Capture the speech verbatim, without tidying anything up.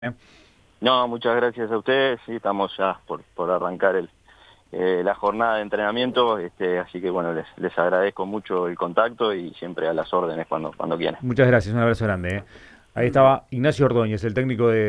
¿eh? No, muchas gracias a ustedes. Sí, estamos ya por, por arrancar el, eh, la jornada de entrenamiento, este, así que bueno, les, les agradezco mucho el contacto y siempre a las órdenes cuando, cuando quieran. Muchas gracias, un abrazo grande. ¿eh? Ahí estaba Ignacio Ordóñez, el técnico de